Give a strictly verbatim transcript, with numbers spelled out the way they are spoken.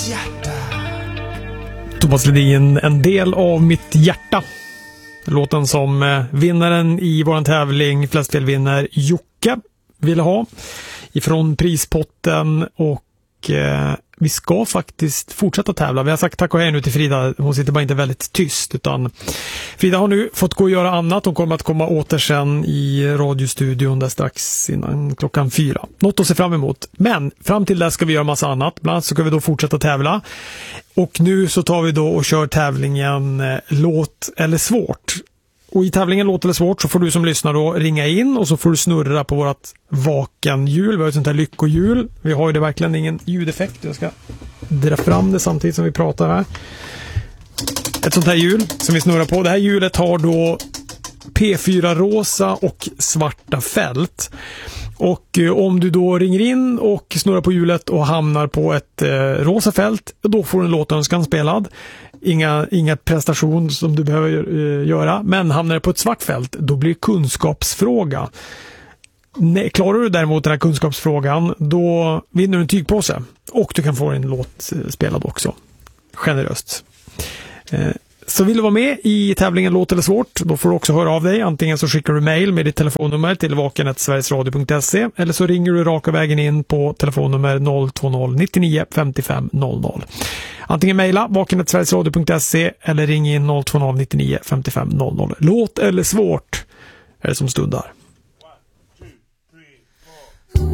Thomas Ledin, En del av mitt hjärta. Låten som eh, vinnaren i våran tävling Flest fel vinner, Jocke, ville ha ifrån prispotten. Och eh, vi ska faktiskt fortsätta tävla. Vi har sagt tack och hej nu till Frida. Hon sitter bara inte väldigt tyst, utan Frida har nu fått gå och göra annat. Hon kommer att komma åter sen i radiostudion där strax innan klockan fyra. Något att se fram emot. Men fram till det ska vi göra massa annat. Bland annat så ska vi då fortsätta tävla. Och nu så tar vi då och kör tävlingen eh, Låt eller svårt. Och i tävlingen Låt eller svårt så får du som lyssnar då ringa in och så får du snurra på vårt vakenhjul. Vi har ett sånt här lyckohjul. Vi har ju det verkligen ingen ljudeffekt. Jag ska dra fram det samtidigt som vi pratar här. Ett sånt här hjul som vi snurrar på. Det här hjulet har då P fyra rosa och svarta fält. Och eh, om du då ringer in och snurrar på hjulet och hamnar på ett eh, rosa fält, då får du en låtönskan spelad. Inga, inga prestation som du behöver eh, göra. Men hamnar det på ett svart fält, då blir det kunskapsfråga. Nej, klarar du däremot den här kunskapsfrågan, då vinner du en tygpåse. Och du kan få en låt eh, spelad också. Generöst. Eh, Så vill du vara med i tävlingen Låt eller svårt, då får du också höra av dig. Antingen så skickar du mejl med ditt telefonnummer till vaken snabel-a sverigesradio punkt se eller så ringer du raka vägen in på telefonnummer noll två noll nittionio femtiofem noll noll. Antingen mejla vaken snabel-a sverigesradio punkt se eller ring in noll två noll nittionio femtiofem noll noll. Låt eller svårt är det som stundar.